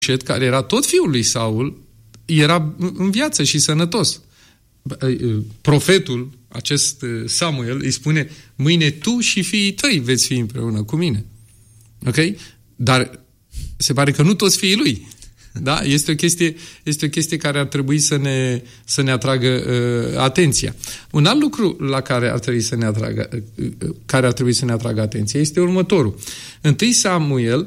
care era tot fiul lui Saul, era în viață și sănătos. Profetul, acest Samuel, îi spune: mâine tu și fiii tăi veți fi împreună cu mine. Ok? Dar se pare că nu toți fiii lui. Da? Este o chestie care ar trebui să ne atragă atenția. Un alt lucru la care ar trebui să ne atragă atenția este următorul. 1 Samuel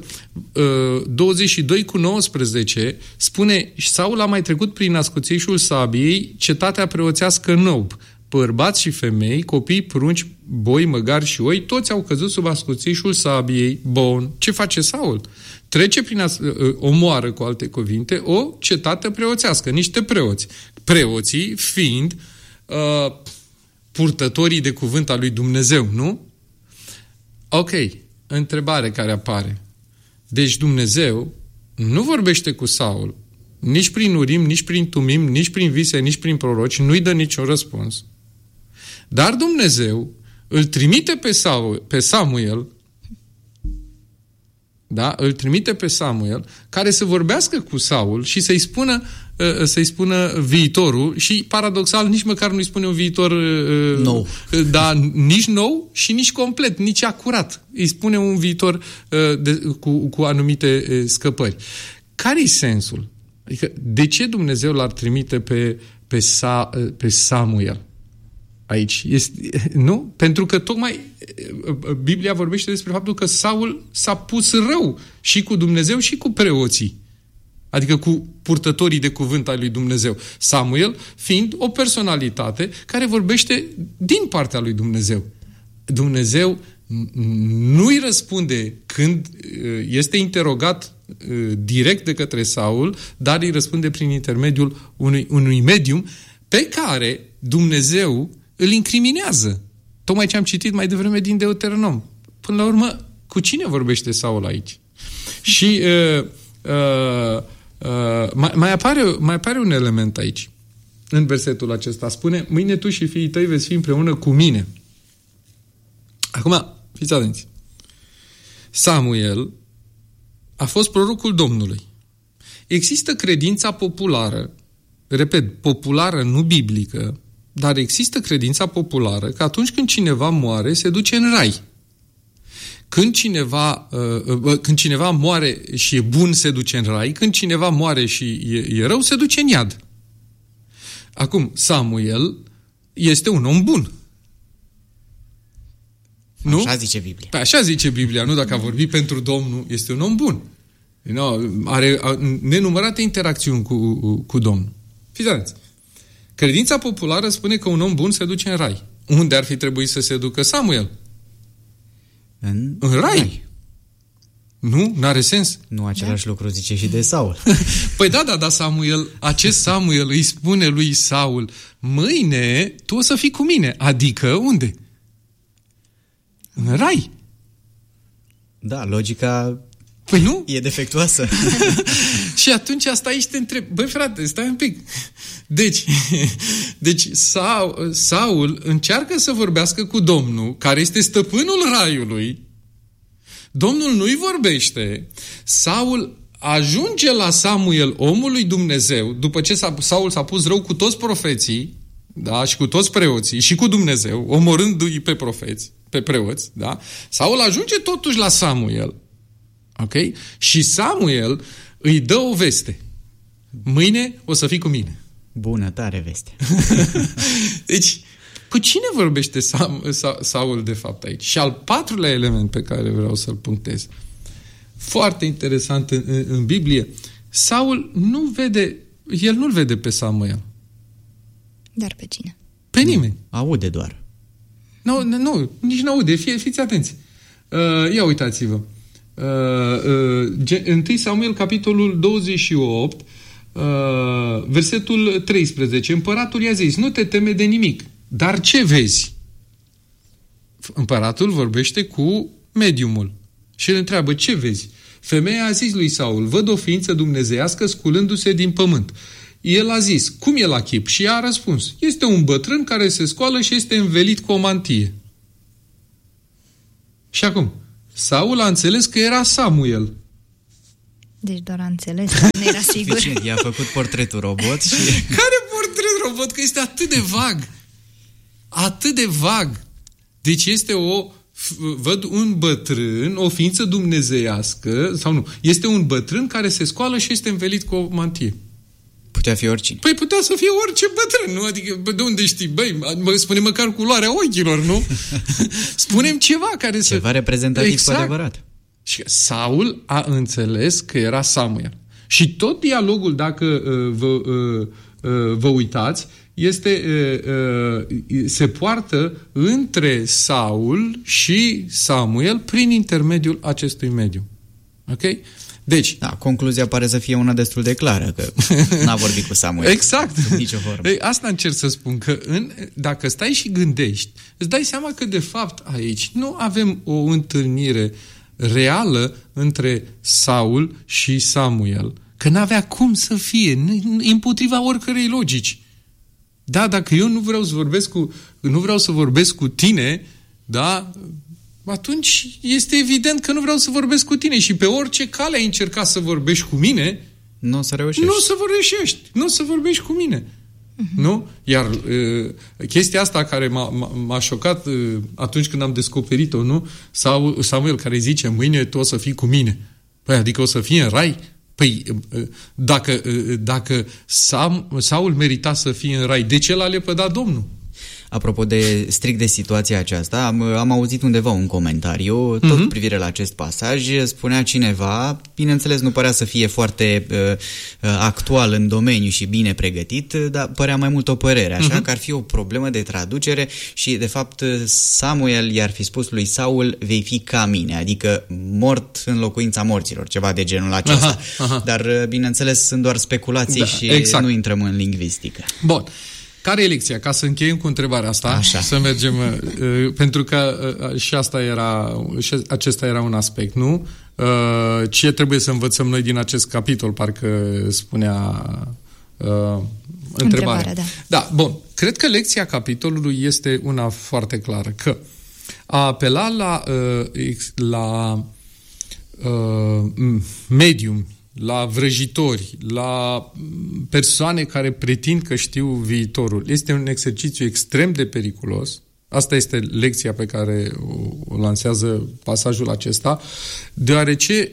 22:19 spune: Saul a mai trecut prin ascuțișul sabiei cetatea preoțească Nob. Bărbați și femei, copii, prunci, boi, măgari și oi, toți au căzut sub ascuțișul sabiei. Bun. Ce face Saul? Trece omoară, cu alte cuvinte, o cetate preoțească, niște preoți. Preoții fiind purtătorii de cuvânt al lui Dumnezeu, nu? Ok, întrebare care apare. Deci Dumnezeu nu vorbește cu Saul, nici prin Urim, nici prin Tumim, nici prin vise, nici prin proroci, nu-i dă niciun răspuns. Dar Dumnezeu îl trimite pe Samuel, da? Îl trimite pe Samuel, care să vorbească cu Saul și să-i spună viitorul și, paradoxal, nici măcar nu-i spune un viitor nou. Da, nici nou și nici complet, nici acurat. Îi spune un viitor cu anumite scăpări. Care-i sensul? Adică, de ce Dumnezeu l-ar trimite pe Samuel aici? Nu? Pentru că tocmai Biblia vorbește despre faptul că Saul s-a pus rău și cu Dumnezeu și cu preoții. Adică cu purtătorii de cuvânt al lui Dumnezeu. Samuel fiind o personalitate care vorbește din partea lui Dumnezeu. Dumnezeu nu-i răspunde când este interogat direct de către Saul, dar îi răspunde prin intermediul unui medium pe care Dumnezeu îl incriminează. Tocmai ce am citit mai devreme din Deuteronom. Până la urmă, cu cine vorbește Saul aici? Și mai apare un element aici. În versetul acesta spune: mâine tu și fiii tăi veți fi împreună cu mine. Acum, fiți atenți. Samuel a fost prorocul Domnului. Există credința populară, repet, populară, nu biblică, dar există credința populară că atunci când cineva moare, se duce în rai. Când cineva moare și e bun, se duce în rai. Când cineva moare și e rău, se duce în iad. Acum, Samuel este un om bun. Nu? Așa zice Biblia. Așa zice Biblia, nu? Dacă a vorbit pentru Domnul, este un om bun. Are nenumărate interacțiuni cu Domnul. Fiți atenți. Credința populară spune că un om bun se duce în rai. Unde ar fi trebuit să se ducă Samuel? În rai. Nu? N-are sens? Nu același lucru zice și de Saul. Păi da, acest Samuel îi spune lui Saul: mâine tu o să fii cu mine. Adică unde? În rai. Da, logica păi nu? E defectuoasă. Și atunci stai și te întrebi: băi frate, stai un pic. Deci Saul încearcă să vorbească cu Domnul, care este stăpânul raiului. Domnul nu-i vorbește. Saul ajunge la Samuel, omul lui Dumnezeu, după ce Saul s-a pus rău cu toți profeții, da, și cu toți preoții, și cu Dumnezeu, omorându-i pe profeți, pe preoți, da? Saul ajunge totuși la Samuel. Ok? Și Samuel îi dă o veste: mâine o să fii cu mine. Bună, tare veste. Deci, cu cine vorbește Saul de fapt aici? Și al patrulea element pe care vreau să-l punctez, foarte interesant în Biblie, Saul nu-l vede pe Samuel. Dar pe cine? Pe nimeni. Aude doar. Nu, nici nu aude. Fiți atenți. Ia uitați-vă. 1 Samuel, capitolul 28, versetul 13. Împăratul i-a zis: nu te teme de nimic. Dar ce vezi? Împăratul vorbește cu mediumul și îl întreabă: ce vezi? Femeia a zis lui Saul: văd o ființă dumnezeiască sculându-se din pământ. El a zis: cum e la chip? Și ea a răspuns: este un bătrân care se scoală și este învelit cu o mantie. Și acum, Saul a înțeles că era Samuel. Deci doar a înțeles, nu era sigur. Suficient, i-a făcut portretul robot și... Care portret robot? Că este atât de vag. Atât de vag. Deci este văd un bătrân, o ființă dumnezeiască, sau nu, este un bătrân care se scoală și este învelit cu o mantie. Putea fi oricine. Păi putea să fie orice bătrân, nu? Adică de unde știi? Băi, spune măcar culoarea ochilor, nu? Spunem ceva care să... Ceva reprezentativ exact. Cu adevărat. Și Saul a înțeles că era Samuel. Și tot dialogul, dacă vă uitați, se poartă între Saul și Samuel prin intermediul acestui mediu. Ok? Deci... Da, concluzia pare să fie una destul de clară, că n-a vorbit cu Samuel. Exact. Sub nicio formă. Ei, asta încerc să spun, că dacă stai și gândești, îți dai seama că de fapt aici nu avem o întâlnire reală între Saul și Samuel. Că n-avea cum să fie, împotriva oricărei logici. Da, dacă eu nu vreau să vorbesc cu tine, da, atunci este evident că nu vreau să vorbesc cu tine și pe orice cale ai încercat să vorbești cu mine, nu o să reușești. Nu o să vorbești cu mine. Uh-huh. Nu? Iar chestia asta care m-a șocat atunci când am descoperit-o, nu? Samuel care zice, mâine tu o să fii cu mine. Păi, adică o să fii în rai? Păi, dacă Saul merita să fie în rai, de ce l-a lepădat Domnul? Apropo de strict de situația aceasta, am auzit undeva un comentariu, tot cu privire la acest pasaj, spunea cineva, bineînțeles nu părea să fie foarte actual în domeniu și bine pregătit, dar părea mai mult o părere, așa că ar fi o problemă de traducere și de fapt Samuel i-ar fi spus lui Saul, vei fi ca mine, adică mort în locuința morților, ceva de genul acesta. Dar bineînțeles sunt doar speculații și exact. Nu intrăm în lingvistică. Bun. Care e lecția? Ca să încheiem cu întrebarea asta, așa. Să mergem, pentru că și acesta era un aspect, nu? Ce trebuie să învățăm noi din acest capitol, parcă spunea întrebarea. Da, bun. Cred că lecția capitolului este una foarte clară, că a apela la medium, la vrăjitori, la persoane care pretind că știu viitorul. Este un exercițiu extrem de periculos. Asta este lecția pe care o lansează pasajul acesta, deoarece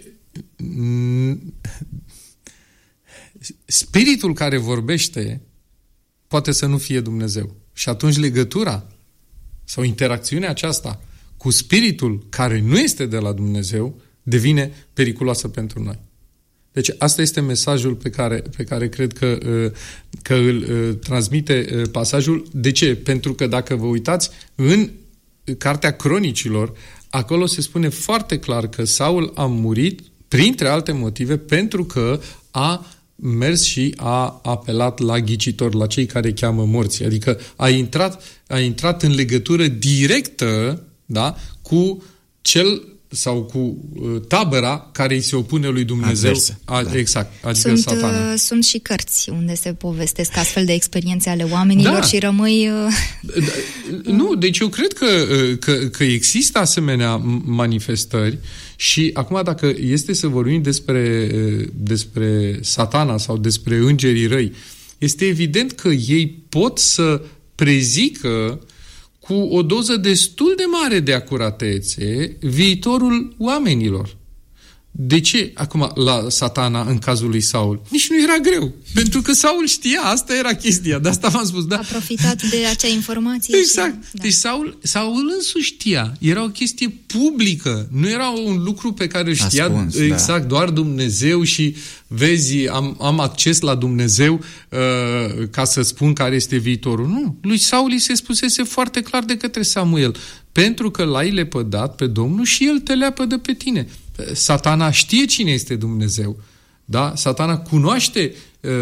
spiritul care vorbește poate să nu fie Dumnezeu. Și atunci legătura sau interacțiunea aceasta cu spiritul care nu este de la Dumnezeu devine periculoasă pentru noi. Deci asta este mesajul pe care cred că îl transmite pasajul. De ce? Pentru că dacă vă uitați în Cartea Cronicilor, acolo se spune foarte clar că Saul a murit, printre alte motive, pentru că a mers și a apelat la ghicitori, la cei care cheamă morții. Adică a intrat în legătură directă, da, cu cel sau cu tabăra care îi se opune lui Dumnezeu. Adversă, da. Exact, adică Satana. Sunt și cărți unde se povestesc astfel de experiențe ale oamenilor și rămâi... Nu, deci eu cred că există asemenea manifestări și acum dacă este să vorbim despre Satana sau despre îngerii răi, este evident că ei pot să prezică cu o doză destul de mare de acuratețe viitorul oamenilor. De ce acum la Satana în cazul lui Saul? Nici nu era greu. Pentru că Saul știa, asta era chestia. De asta v-am spus. Da? A profitat de acea informație. Exact. Și, da. Deci Saul însuși știa. Era o chestie publică. Nu era un lucru pe care știa ascuns, exact, doar Dumnezeu și vezi, am acces la Dumnezeu ca să spun care este viitorul. Nu. Lui Saul îi se spusese foarte clar de către Samuel. Pentru că l-ai lepădat pe Domnul și el te leapădă pe tine. Satana știe cine este Dumnezeu. Da? Satana cunoaște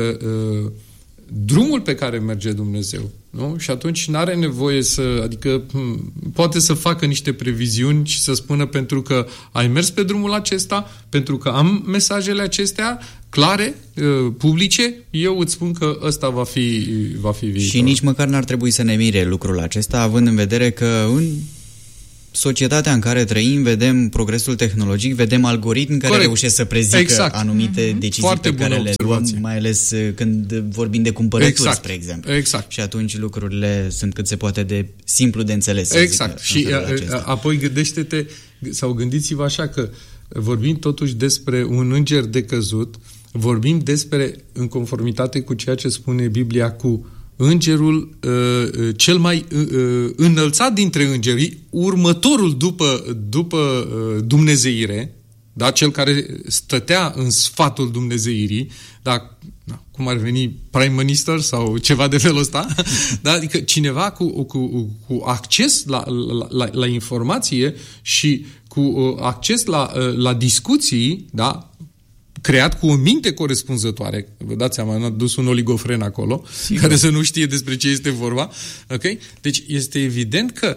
drumul pe care merge Dumnezeu. Nu? Și atunci n-are nevoie adică poate să facă niște previziuni și să spună pentru că ai mers pe drumul acesta, pentru că am mesajele acestea clare, publice, eu îți spun că ăsta va fi viitor. Și nici măcar n-ar trebui să ne mire lucrul acesta, având în vedere că în societatea în care trăim, vedem progresul tehnologic, vedem algoritmi care reușesc să prezică anumite decizii foarte pe care le luăm, mai ales când vorbim de cumpărături, spre exemplu. Exact. Și atunci lucrurile sunt cât se poate de simplu de înțeles. Exact. Și apoi gândește-te sau gândiți-vă așa că vorbim totuși despre un înger decăzut, vorbim despre, în conformitate cu ceea ce spune Biblia, cu îngerul cel mai înălțat dintre îngeri, următorul după dumnezeire, da? Cel care stătea în sfatul dumnezeirii, da? Cum ar veni prime minister sau ceva de felul ăsta, da? Adică cineva cu acces la informație și cu acces la discuții, da? Creat cu o minte corespunzătoare. Vă dați seama, n-a dus un oligofren acolo, sigur, care să nu știe despre ce este vorba. Okay? Deci este evident că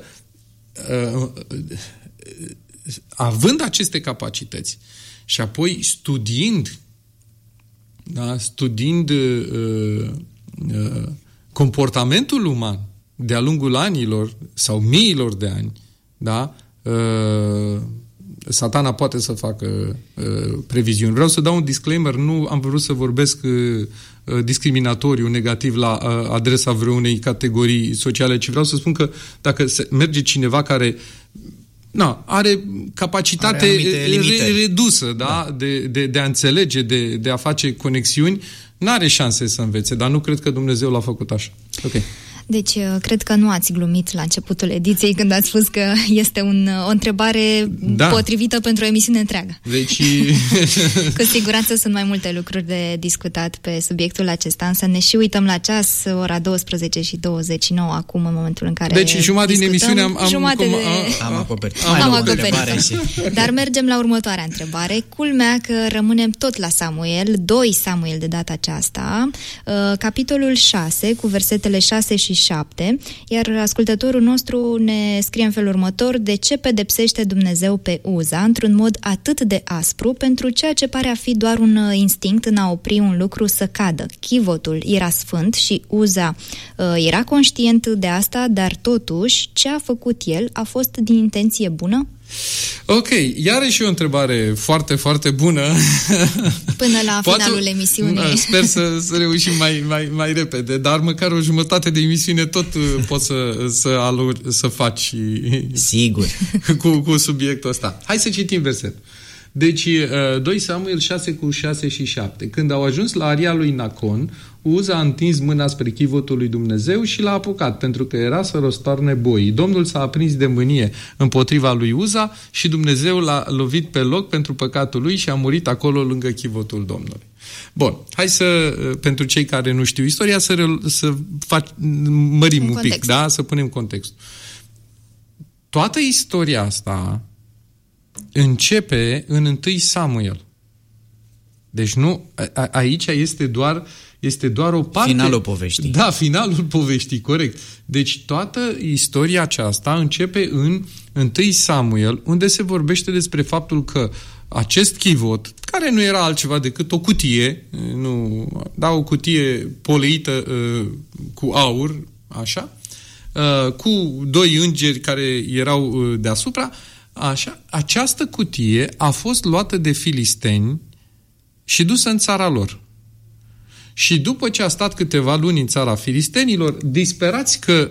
având aceste capacități și apoi studiind comportamentul uman de-a lungul anilor sau miilor de ani, da? Satana poate să facă previziuni. Vreau să dau un disclaimer, nu am vrut să vorbesc discriminatoriu, negativ la adresa vreunei categorii sociale, ci vreau să spun că dacă merge cineva care are capacitate redusă, da? De a înțelege, de a face conexiuni, n-are șanse să învețe, dar nu cred că Dumnezeu l-a făcut așa. Ok. Deci, cred că nu ați glumit la începutul ediției când ați spus că este o întrebare potrivită pentru o emisiune întreagă. Deci... Cu siguranță sunt mai multe lucruri de discutat pe subiectul acesta, însă ne și uităm la ceas, ora 12:29 acum, în momentul în care deci jumătate din emisiune am acoperit. Dar mergem la următoarea întrebare. Culmea că rămânem tot la Samuel, 2 Samuel de data aceasta, capitolul 6, cu versetele 6 și 7, iar ascultătorul nostru ne scrie în felul următor: de ce pedepsește Dumnezeu pe Uza într-un mod atât de aspru pentru ceea ce pare a fi doar un instinct în a opri un lucru să cadă? Chivotul era sfânt și Uza era conștient de asta, dar totuși ce a făcut el a fost din intenție bună? Ok, iarăși o întrebare foarte, foarte bună. Până la finalul emisiunii. Sper să reușim mai repede, dar măcar o jumătate de emisiune tot poți să faci. Sigur. Cu subiectul ăsta. Hai să citim versetul. Deci, 2 Samuel 6 cu 6 și 7. Când au ajuns la aria lui Nacon, Uza a întins mâna spre chivotul lui Dumnezeu și l-a apucat, pentru că era să răstoarne boii. Domnul s-a aprins de mânie împotriva lui Uza și Dumnezeu l-a lovit pe loc pentru păcatul lui și a murit acolo lângă chivotul Domnului. Bun, hai pentru cei care nu știu istoria, să mărim un pic, da? Să punem contextul. Toată istoria asta începe în 1 Samuel. Deci nu, aici este doar o parte. Finalul poveștii. Da, finalul poveștii, corect. Deci toată istoria aceasta începe în 1 Samuel, unde se vorbește despre faptul că acest chivot, care nu era altceva decât o cutie, o cutie poleită cu aur, așa, cu 2 îngeri care erau deasupra, așa, această cutie a fost luată de filisteni și dusă în țara lor. Și după ce a stat câteva luni în țara filistenilor, disperați că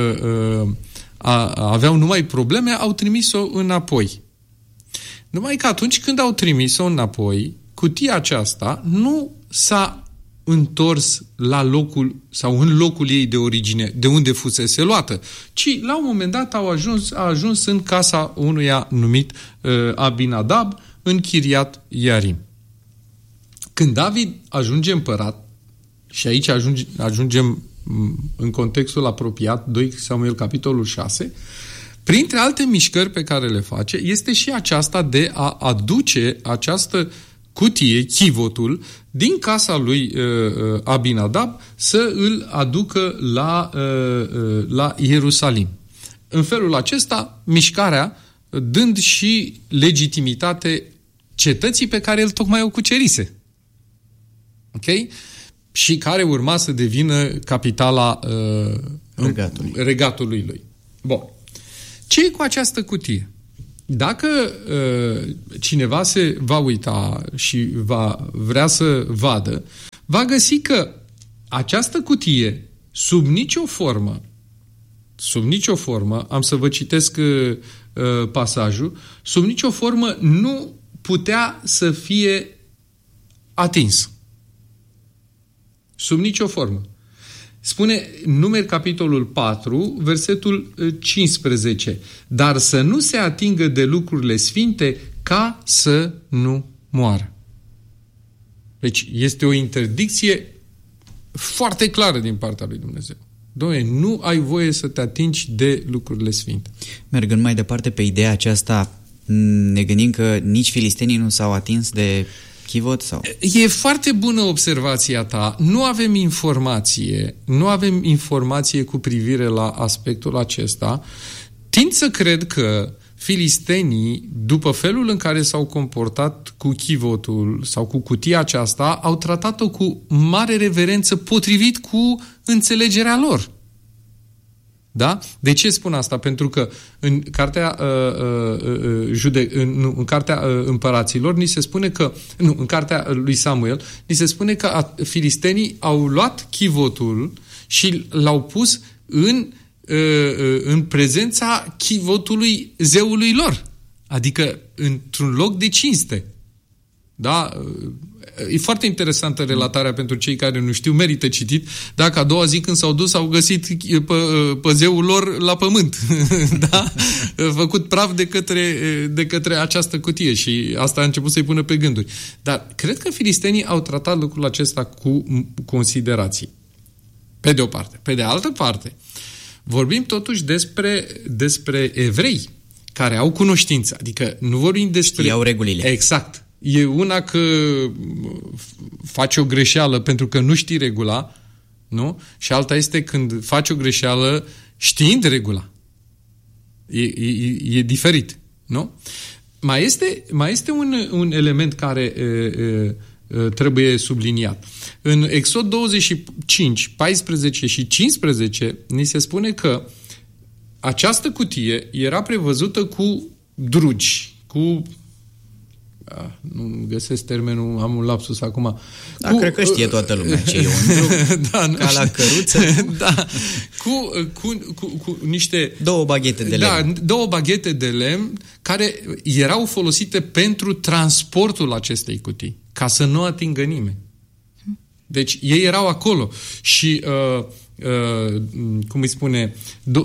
aveau numai probleme, au trimis-o înapoi. Numai că atunci când au trimis-o înapoi, cutia aceasta nu s-a întors la locul sau în locul ei de origine, de unde fusese luată, ci la un moment dat a ajuns în casa unuia numit Abinadab, în Chiriat Iarim. Când David ajunge împărat, și aici ajungem în contextul apropiat, 2 Samuel capitolul 6, printre alte mișcări pe care le face, este și aceasta de a aduce această cutie, chivotul, din casa lui Abinadab să îl aducă la Ierusalim. În felul acesta, mișcarea dând și legitimitate cetății pe care el tocmai o cucerise. Ok? Și care urma să devină capitala regatului lui. Bun. Ce e cu această cutie? Dacă cineva se va uita și va vrea să vadă, va găsi că această cutie, sub nicio formă, am să vă citesc pasajul, sub nicio formă nu putea să fie atins. Sub nicio formă. Spune Numeri, capitolul 4, versetul 15. Dar să nu se atingă de lucrurile sfinte ca să nu moară. Deci este o interdicție foarte clară din partea lui Dumnezeu. Doamne, nu ai voie să te atingi de lucrurile sfinte. Mergând mai departe pe ideea aceasta, ne gândim că nici filistenii nu s-au atins de chivot? Sau? E foarte bună observația ta. Nu avem informație cu privire la aspectul acesta. Tind să cred că filistenii, după felul în care s-au comportat cu chivotul sau cu cutia aceasta, au tratat-o cu mare reverență potrivit cu înțelegerea lor. Da? De ce spun asta? Pentru că în cartea în cartea împăraților ni se spune că în cartea lui Samuel ni se spune că filistenii au luat chivotul și l-au pus în prezența chivotului zeului lor, adică într-un loc de cinste. Da? E foarte interesantă relatarea pentru cei care nu știu, merită citit. Dacă a doua zi când s-au dus, au găsit pe zeul lor la pământ. Da? Făcut praf de către această cutie și asta a început să-i pună pe gânduri. Dar cred că filistenii au tratat lucrul acesta cu considerație. Pe de o parte. Pe de altă parte, vorbim totuși despre evrei care au cunoștință. Adică nu vorbim despre... Știau regulile. Exact. E una că faci o greșeală pentru că nu știi regula, nu? Și alta este când faci o greșeală știind regula. E diferit, nu? Mai este un element care trebuie subliniat. În Exod 25, 14 și 15 ni se spune că această cutie era prevăzută cu drugi, cu... nu găsesc termenul, am un lapsus acum. Da, cred că știe toată lumea ce e un drug, ca la căruță. Da, cu niște... Două baghete de lemn. Da, două baghete de lemn care erau folosite pentru transportul acestei cutii, ca să nu atingă nimeni. Deci ei erau acolo și cum îi spune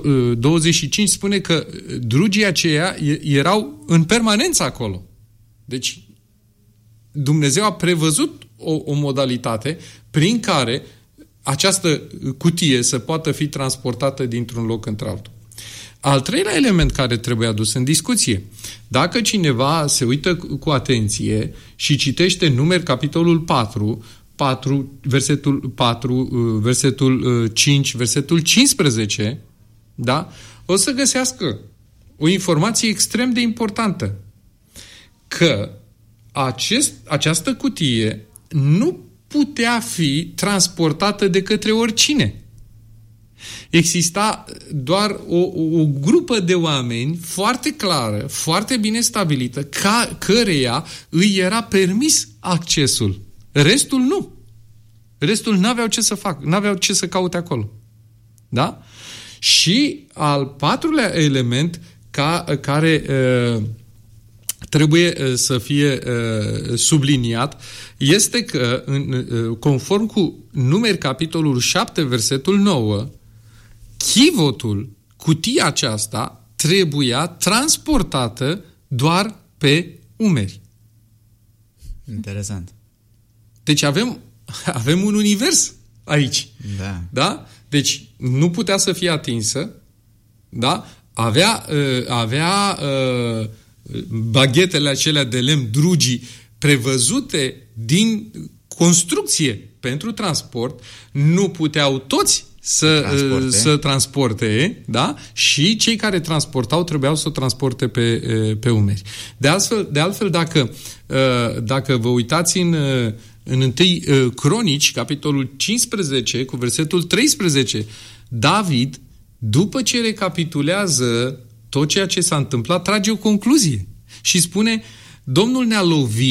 25 spune că drugii aceia erau în permanență acolo. Deci Dumnezeu a prevăzut o modalitate prin care această cutie să poată fi transportată dintr-un loc într-altul. Al treilea element care trebuie adus în discuție. Dacă cineva se uită cu atenție și citește Numeri, capitolul 4, versetul 4, versetul 5, versetul 15, da? O să găsească o informație extrem de importantă. Că această cutie nu putea fi transportată de către oricine. Exista doar o grupă de oameni foarte clară, foarte bine stabilită, căreia îi era permis accesul. Restul nu. Restul n-aveau ce să facă, n-aveau ce să caute acolo. Da? Și al patrulea element care trebuie să fie subliniat este că, conform cu Numeri, capitolul 7, versetul 9, chivotul, cutia aceasta, trebuia transportată doar pe umeri. Interesant. Deci avem un univers aici. Da. Da? Deci nu putea să fie atinsă, da? Avea baghetele acelea de lemn, drugii, prevăzute din construcție pentru transport, nu puteau toți să transporte, da? Și cei care transportau trebuiau să o transporte pe umeri. De altfel, dacă vă uitați în 1 Cronici, capitolul 15, cu versetul 13, David, după ce recapitulează tot ceea ce s-a întâmplat, trage o concluzie și spune, Domnul ne-a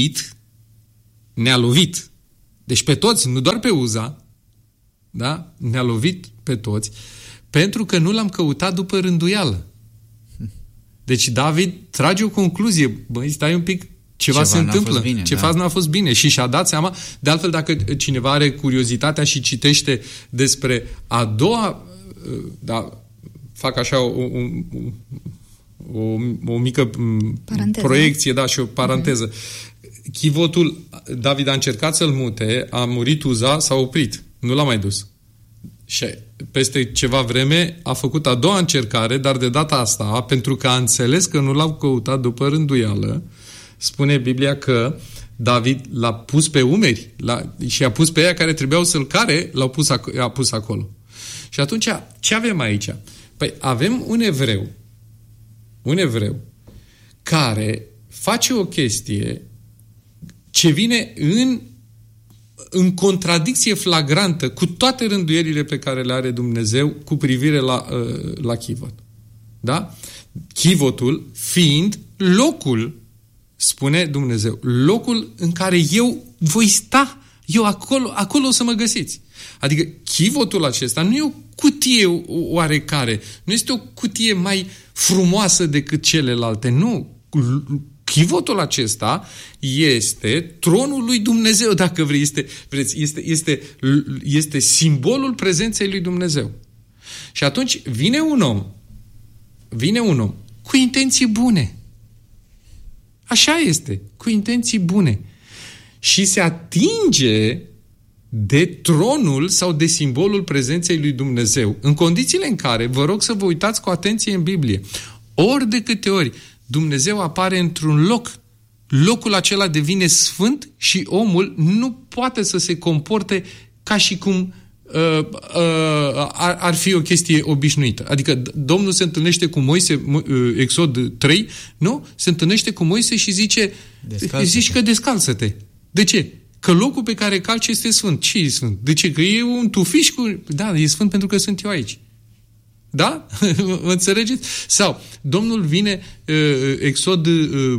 lovit, deci pe toți, nu doar pe Uza, da? Ne-a lovit pe toți, pentru că nu l-am căutat după rânduială. Deci David trage o concluzie, băi, stai un pic, ceva se întâmplă, ceva n-a fost bine și și-a dat seama, de altfel dacă cineva are curiozitatea și citește despre a doua, da, fac așa o mică paranteză, proiecție, da, și o paranteză. Chivotul, David a încercat să-l mute, a murit Uza, s-a oprit, nu l-a mai dus. Și peste ceva vreme a făcut a doua încercare, dar de data asta, pentru că a înțeles că nu l-au căutat după rânduială, spune Biblia că David l-a pus pe umeri și a pus pe ea care trebuiau să-l care, a pus acolo. Și atunci, ce avem aici? Păi avem un evreu care face o chestie ce vine în contradicție flagrantă cu toate rânduierile pe care le are Dumnezeu cu privire la chivot. Da? Chivotul fiind locul, spune Dumnezeu, locul în care eu voi sta, eu acolo o să mă găsiți. Adică chivotul acesta nu e o cutie oarecare, nu este o cutie mai frumoasă decât celelalte, nu. Chivotul acesta este tronul lui Dumnezeu, dacă este simbolul prezenței lui Dumnezeu. Și atunci vine un om cu intenții bune. Așa este, cu intenții bune. Și se atinge de tronul sau de simbolul prezenței lui Dumnezeu, în condițiile în care, vă rog să vă uitați cu atenție în Biblie, ori de câte ori Dumnezeu apare într-un loc, locul acela devine sfânt și omul nu poate să se comporte ca și cum ar fi o chestie obișnuită. Adică Domnul se întâlnește cu Moise, Exod 3, nu? Se întâlnește cu Moise și zice, zici că descalță-te. De ce? Că locul pe care calci este sfânt. Ce e sfânt? De ce? Că e un tufiș cu... Da, e sfânt pentru că sunt eu aici. Da? Mă înțelegeți? Sau Domnul vine, Exod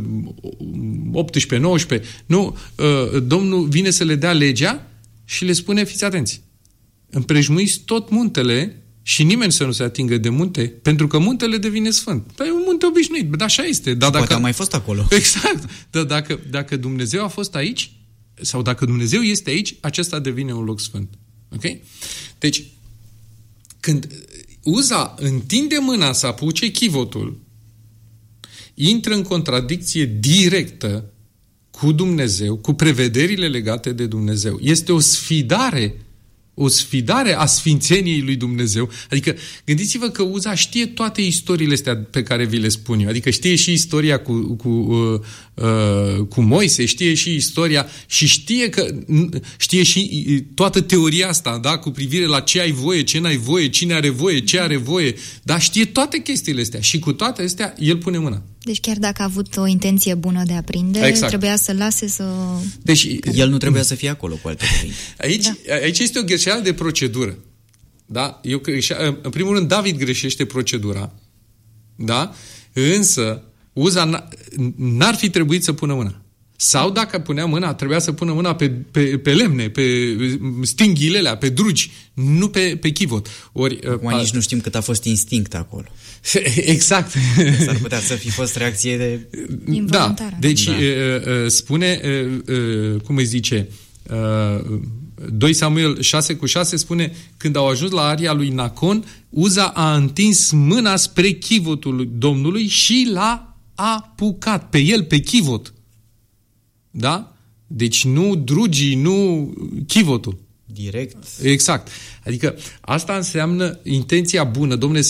18-19, nu? Domnul vine să le dea legea și le spune, fiți atenți, împrejmuiți tot muntele și nimeni să nu se atingă de munte, pentru că muntele devine sfânt. Dar e un munte obișnuit, dar așa este. Dar poate a mai fost acolo. Exact. Dar dacă Dumnezeu a fost aici, sau dacă Dumnezeu este aici, acesta devine un loc sfânt. Ok? Deci, când Uza întinde mâna să apuce chivotul, intră în contradicție directă cu Dumnezeu, cu prevederile legate de Dumnezeu. Este o sfidare a sfințeniei lui Dumnezeu. Adică, gândiți-vă că Uza știe toate istoriile astea pe care vi le spun eu. Adică știe și istoria cu Moise, știe și istoria și știe și toată teoria asta, da? Cu privire la ce ai voie, ce n-ai voie, cine are voie, ce are voie. Da? Știe toate chestiile astea. Și cu toate astea, el pune mâna. Deci chiar dacă a avut o intenție bună de a prinde, exact, trebuia să lase să... Deci el nu trebuia să fie acolo, cu alte cuvinte. Aici este o greșeală de procedură. Da? În primul rând, David greșește procedura. Da? Însă, Uza n-ar fi trebuit să pună mâna. Sau dacă punea mâna, trebuia să pună mâna pe lemne, pe stinghiile alea, pe drugi, nu pe chivot. Acum nici nu știm cât a fost instinct acolo. Exact. S-ar putea să fi fost reacție de... involuntară. Da, deci spune, cum îi zice, 2 Samuel 6:6 spune, când au ajuns la aria lui Nacon, Uza a întins mâna spre chivotul Domnului și l-a apucat pe el, pe chivot. Da? Deci nu drugii, nu chivotul. Direct. Exact. Adică asta înseamnă intenția bună, dom'le,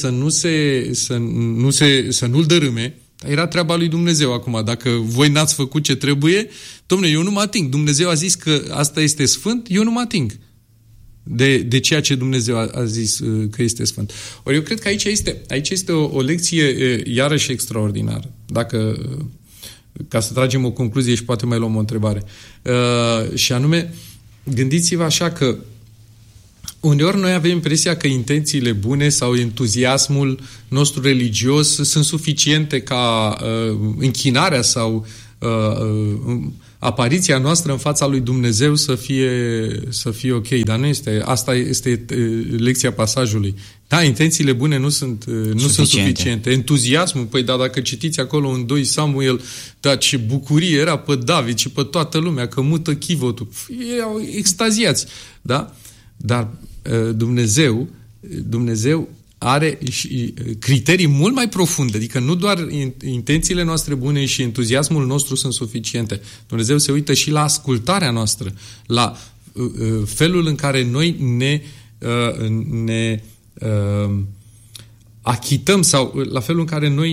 să nu-l dărâme. Era treaba lui Dumnezeu acum. Dacă voi n-ați făcut ce trebuie, dom'le, eu nu mă ating. Dumnezeu a zis că asta este sfânt, eu nu mă ating de ceea ce Dumnezeu a zis că este sfânt. Ori eu cred că aici este o lecție iarăși extraordinară. Ca să tragem o concluzie și poate mai luăm o întrebare. Și anume, gândiți-vă așa că Uneori noi avem impresia că intențiile bune sau entuziasmul nostru religios sunt suficiente ca închinarea sau apariția noastră în fața lui Dumnezeu să fie ok, dar nu este. Asta este lecția pasajului. Da, intențiile bune nu sunt suficiente. Entuziasmul, păi da, dacă citiți acolo în 2 Samuel, da, ce bucurie era pe David și pe toată lumea, că mută chivotul. Erau extaziați, da? Dar Dumnezeu are și criterii mult mai profunde, adică nu doar intențiile noastre bune și entuziasmul nostru sunt suficiente. Dumnezeu se uită și la ascultarea noastră, la felul în care noi ne achităm sau la felul în care noi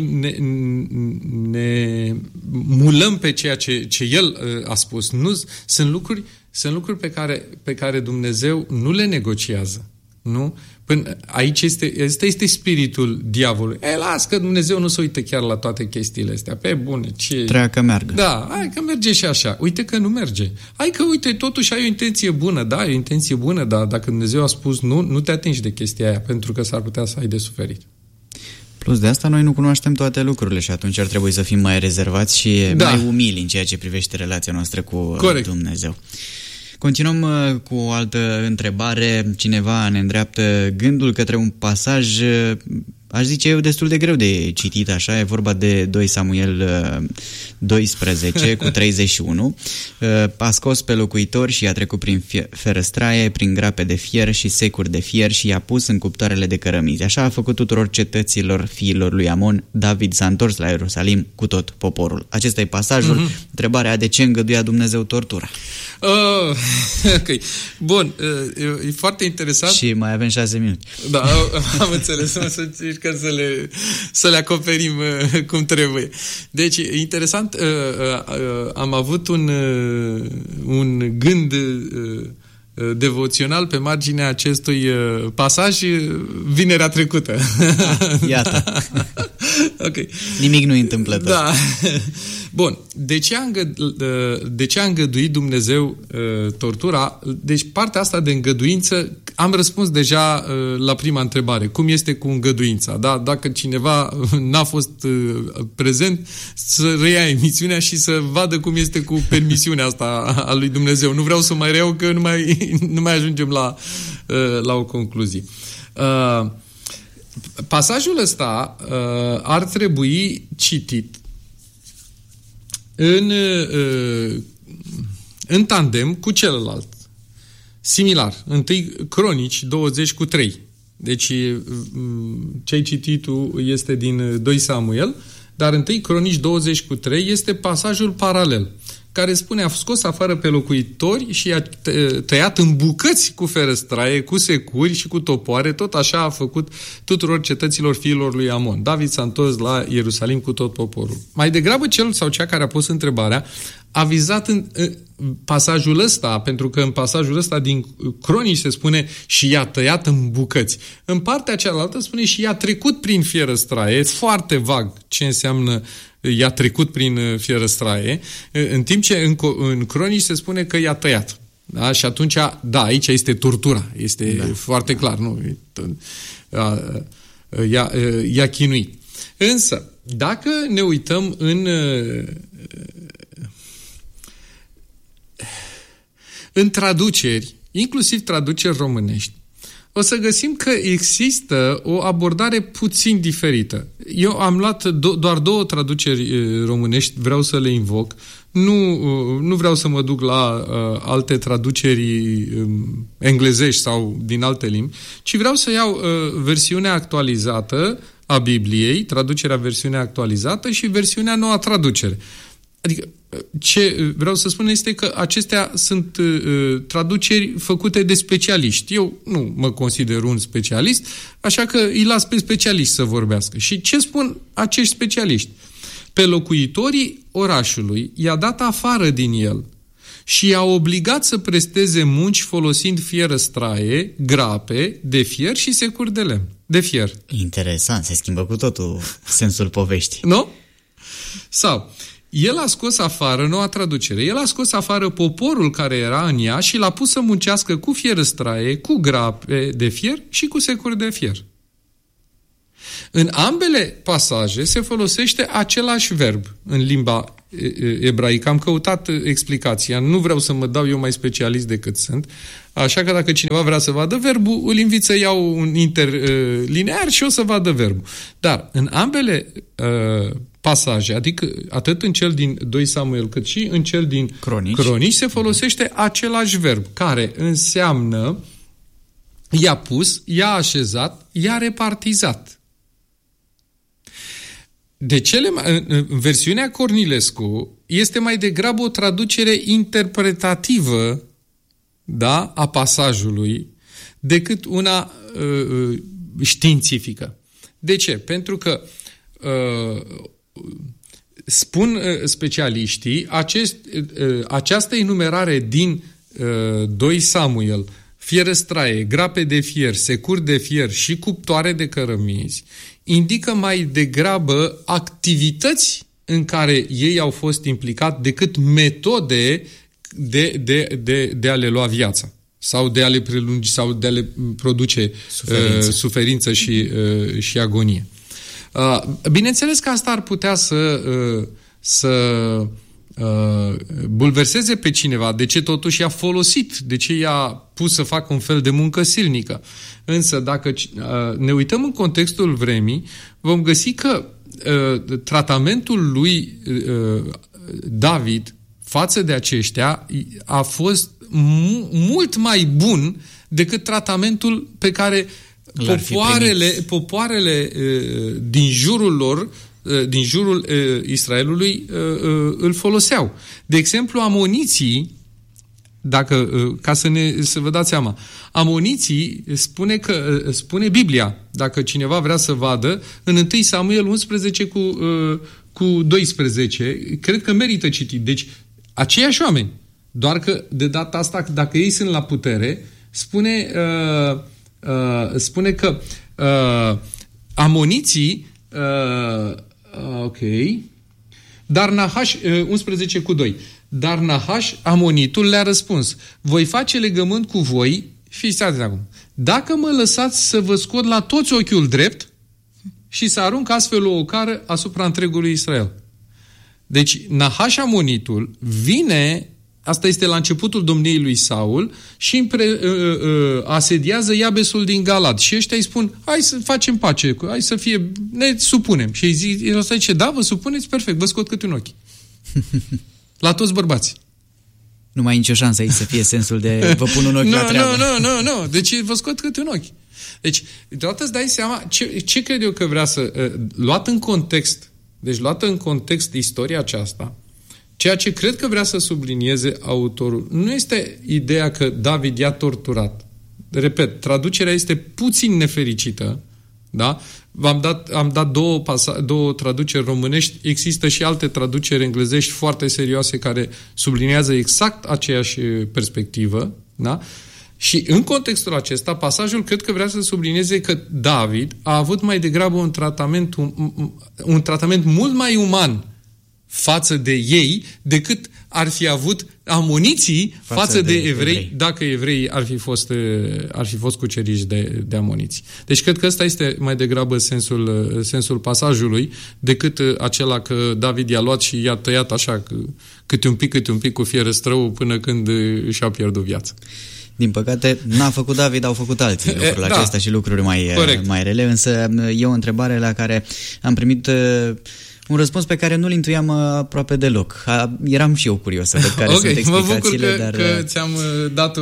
ne mulăm pe ceea ce El a spus. Nu, sunt lucruri pe care Dumnezeu nu le negociază. Nu? Până aici este spiritul diavolului. Las că Dumnezeu nu se uită chiar la toate chestiile astea. Pe bune, ce... Treia că meargă. Da, hai că merge și așa. Uite că nu merge. Hai că, uite, totuși ai o intenție bună. Da, ai o intenție bună, dar dacă Dumnezeu a spus nu te atingi de chestia aia, pentru că s-ar putea să ai de suferit. Plus de asta noi nu cunoaștem toate lucrurile și atunci ar trebui să fim mai rezervați și mai umili în ceea ce privește relația noastră cu Dumnezeu. Continuăm cu o altă întrebare. Cineva ne îndreaptă gândul către un pasaj, aș zice eu, destul de greu de citit, așa. E vorba de 2 Samuel 12 cu 31. A scos pe locuitori și i-a trecut prin ferăstraie, prin grape de fier și securi de fier și i-a pus în cuptoarele de cărămizi. Așa a făcut tuturor cetăților fiilor lui Amon. David s-a întors la Ierusalim cu tot poporul. Acesta e pasajul. Întrebarea: de ce îngăduia Dumnezeu tortura? Ok. Bun. E foarte interesant. Și mai avem 6 minute. Da, am înțeles. Să încercăm să le acoperim cum trebuie. Deci, interesant, am avut un gând devoțional pe marginea acestui pasaj vinerea trecută. Iată. Okay. Nimic nu-i întâmplător. Da. Bun. De ce a îngăduit Dumnezeu tortura? Deci partea asta de îngăduință, am răspuns deja la prima întrebare. Cum este cu îngăduința? Da? Dacă cineva n-a fost prezent, să reia emisiunea și să vadă cum este cu permisiunea asta a lui Dumnezeu. Nu vreau să mai reiau că nu mai ajungem la o concluzie. Pasajul ăsta ar trebui citit în tandem cu celălalt. Similar. 1 Cronici 20:3. Deci ce-ai citit tu este din 2 Samuel, dar 1 Cronici 20:3 este pasajul paralel, care spune: a scos afară pe locuitori și i-a tăiat în bucăți cu ferăstraie, cu securi și cu topoare. Tot așa a făcut tuturor cetăților fiilor lui Amon. David s-a întors la Ierusalim cu tot poporul. Mai degrabă cel sau cea care a pus întrebarea a vizat în pasajul ăsta, pentru că în pasajul ăsta din Cronici se spune și i-a tăiat în bucăți. În partea cealaltă spune și i-a trecut prin fierăstraie, foarte vag ce înseamnă i-a trecut prin fierăstraie, în timp ce în Cronici se spune că i-a tăiat. Da? Și atunci, da, aici este tortura. Este foarte clar. Nu? I-a chinuit. Însă, dacă ne uităm în traduceri, inclusiv traduceri românești, o să găsim că există o abordare puțin diferită. Eu am luat doar 2 traduceri românești, vreau să le invoc. Nu vreau să mă duc la alte traduceri englezești sau din alte limbi, ci vreau să iau versiunea actualizată a Bibliei, traducerea versiunea actualizată și versiunea noua traducere. Adică, ce vreau să spun este că acestea sunt traduceri făcute de specialiști. Eu nu mă consider un specialist, așa că îi las pe specialiști să vorbească. Și ce spun acești specialiști? Pe locuitorii orașului i-a dat afară din el și i-a obligat să presteze munci folosind fierăstraie, grape de fier și securi de lemn. De fier. Interesant, se schimbă cu totul sensul poveștii. Nu? Sau El a scos afară, noua traducere, el a scos afară poporul care era în ea și l-a pus să muncească cu fierăstraie, cu grape de fier și cu securi de fier. În ambele pasaje se folosește același verb în limba ebraică. Am căutat explicația, nu vreau să mă dau eu mai specialist decât sunt, așa că dacă cineva vrea să vadă verbul, îl invit să iau un interlinear și o să vadă verbul. Dar în ambele pasaje, adică atât în cel din 2 Samuel cât și în cel din Cronici se folosește același verb, care înseamnă i-a pus, i-a așezat, i-a repartizat. În versiunea Cornilescu este mai degrabă o traducere interpretativă, da, a pasajului decât una științifică. De ce? Pentru că spun specialiștii, această enumerare din 2 Samuel, fierăstraie, grape de fier, securi de fier și cuptoare de cărămizi, indică mai degrabă activități în care ei au fost implicați decât metode de a le lua viața sau de a le prelungi sau de a le produce suferință și agonie. Bineînțeles că asta ar putea să bulverseze pe cineva, de ce totuși i-a folosit, de ce i-a pus să facă un fel de muncă silnică. Însă dacă ne uităm în contextul vremii, vom găsi că tratamentul lui David față de aceștia a fost mult mai bun decât tratamentul pe care popoarele din jurul lor, din jurul Israelului, îl foloseau. De exemplu, amoniții, ca să vă dați seama, amoniții spune Biblia, dacă cineva vrea să vadă, în 1 Samuel 11 cu 12, cred că merită citit. Deci, aceiași oameni, doar că de data asta, dacă ei sunt la putere, spune că amoniții ok. Dar Nahaș, 11 cu 2. Dar Nahaș, amonitul, le-a răspuns: voi face legământ cu voi, fiți atenți acum, dacă mă lăsați să vă scot la toți ochiul drept și să arunc astfel o ocară asupra întregului Israel. Deci Nahaș, amonitul, vine, asta este la începutul domniei lui Saul, și asediază Iabesul din Galad. Și ăștia îi spun: hai să facem pace, hai să fie, ne supunem. Și el zice: da, vă supuneți, perfect, vă scot câte un ochi. La toți bărbații. Nu mai e nicio șansă aici să fie sensul de vă pun un ochi la treabă. Nu. Deci vă scot câte un ochi. Deci, deodată îți dai seama ce cred eu că vrea să... luat în context istoria aceasta, ceea ce cred că vrea să sublinieze autorul nu este ideea că David i-a torturat. Repet, traducerea este puțin nefericită, da? Am dat două traduceri românești, există și alte traduceri englezești foarte serioase care subliniază exact aceeași perspectivă, da? Și în contextul acesta, pasajul cred că vrea să sublinieze că David a avut mai degrabă un tratament mult mai uman față de ei decât ar fi avut amoniții față de evrei, dacă evreii ar fi fost cuceriți de amoniți. Deci cred că ăsta este mai degrabă sensul pasajului decât acela că David i-a luat și i-a tăiat așa câte un pic cu fierăstrău până când și-a pierdut viața. Din păcate, n-a făcut David, au făcut alții lucrurile acestea și lucruri mai rele, însă e o întrebare la care am primit un răspuns pe care nu-l intuiam aproape deloc. Eram și eu curios să văd care sunt explicațiile. Mă bucur că ți-am dat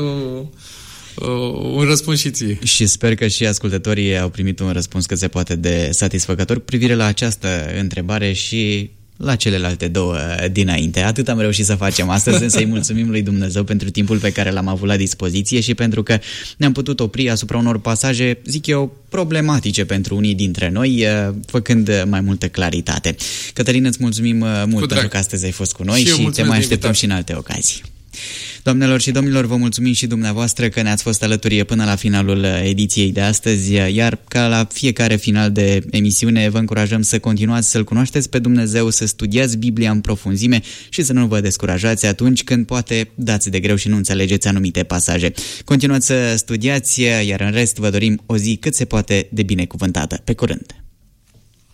un răspuns și ție. Și sper că și ascultătorii au primit un răspuns cât se poate de satisfăcător cu privire la această întrebare și la celelalte două dinainte. Atât am reușit să facem astăzi, însă îi mulțumim lui Dumnezeu pentru timpul pe care l-am avut la dispoziție și pentru că ne-am putut opri asupra unor pasaje, zic eu, problematice pentru unii dintre noi, făcând mai multă claritate. Cătălin, îți mulțumim mult pentru că astăzi ai fost cu noi și te mai așteptăm și în alte ocazii. Doamnelor și domnilor, vă mulțumim și dumneavoastră că ne-ați fost alături până la finalul ediției de astăzi, iar ca la fiecare final de emisiune vă încurajăm să continuați să-L cunoașteți pe Dumnezeu, să studiați Biblia în profunzime și să nu vă descurajați atunci când poate dați de greu și nu înțelegeți anumite pasaje. Continuați să studiați, iar în rest vă dorim o zi cât se poate de binecuvântată. Pe curând!